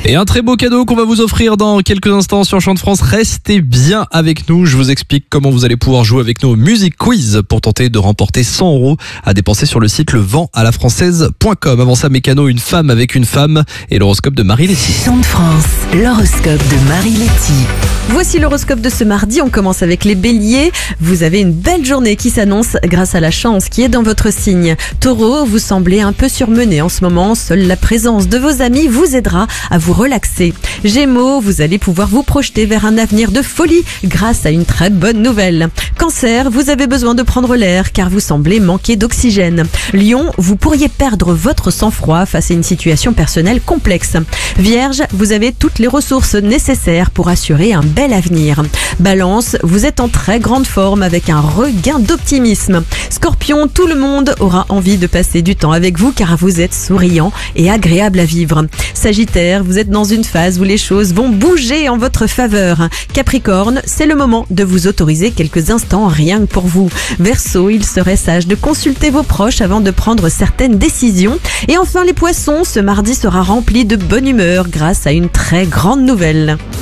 Et un très beau cadeau qu'on va vous offrir dans quelques instants sur Chant de France. Restez bien avec nous. Je vous explique comment vous allez pouvoir jouer avec nos Music Quiz pour tenter de remporter 100 € à dépenser sur le site leventalafrançaise.com. Avant ça, Mécano, une femme avec une femme et l'horoscope de Marie Letty. Chant de France, l'horoscope de Marie Letty. Voici l'horoscope de ce mardi. On commence avec les béliers. Vous avez une belle journée qui s'annonce grâce à la chance qui est dans votre signe. Taureau, vous semblez un peu surmené en ce moment. Seule la présence de vos amis vous aidera à vous relaxer. Gémeaux, vous allez pouvoir vous projeter vers un avenir de folie grâce à une très bonne nouvelle. Cancer, vous avez besoin de prendre l'air car vous semblez manquer d'oxygène. Lion, vous pourriez perdre votre sang-froid face à une situation personnelle complexe. Vierge, vous avez toutes les ressources nécessaires pour assurer un bel avenir. Balance, vous êtes en très grande forme avec un regain d'optimisme. Scorpion, tout le monde aura envie de passer du temps avec vous car vous êtes souriant et agréable à vivre. Sagittaire, vous êtes dans une phase où les choses vont bouger en votre faveur. Capricorne, c'est le moment de vous autoriser quelques instants rien que pour vous. Verseau, il serait sage de consulter vos proches avant de prendre certaines décisions. Et enfin les poissons, ce mardi sera rempli de bonne humeur grâce à une très grande nouvelle.